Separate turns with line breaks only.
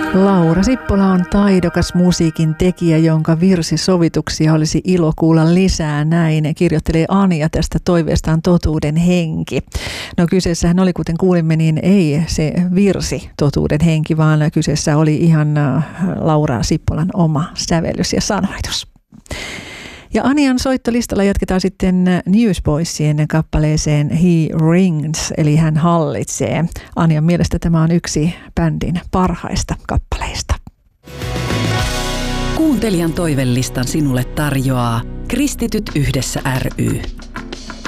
Laura Sippola on taidokas musiikin tekijä, jonka virsisovituksia olisi ilo kuulla lisää. Näin kirjoittelee Anja tästä toiveestaan Totuuden henki. No kyseessähän oli, kuten kuulimme, niin ei se virsi Totuuden henki, vaan kyseessä oli ihan Laura Sippolan oma sävellys ja sanoitus. Ja Anjan soittolistalla jatketaan sitten Newsboysien kappaleeseen He Rings, eli hän hallitsee. Anjan mielestä tämä on yksi bändin parhaista kappaleista.
Kuuntelijan toivelistan sinulle tarjoaa Kristityt yhdessä ry.